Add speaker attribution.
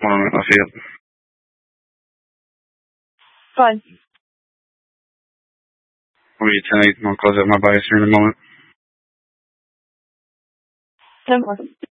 Speaker 1: One moment, I'll see it.
Speaker 2: Fine.
Speaker 1: I'll be 10-8. I'll close out my bias here in a moment.
Speaker 2: 10-4.